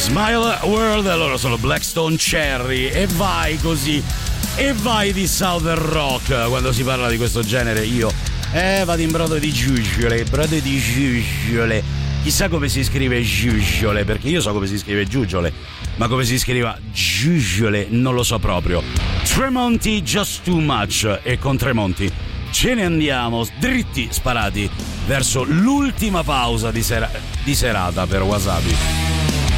Smile World, loro sono Blackstone Cherry e vai così, e vai di Southern Rock. Quando si parla di questo genere io vado in brodo di giuggiole. Chissà come si scrive giuggiole, perché io so come si scrive giuggiole, ma come si scriva giuggiole non lo so proprio. Tremonti Just Too Much, e con Tremonti ce ne andiamo dritti sparati verso l'ultima pausa di serata per Wasabi.